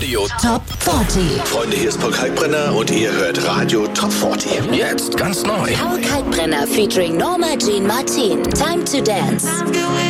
Radio Top 40. Freunde, hier ist Paul Kalkbrenner und ihr hört Radio Top 40. Jetzt ganz neu. Paul Kalkbrenner featuring Norma Jean Martin. Time to Dance.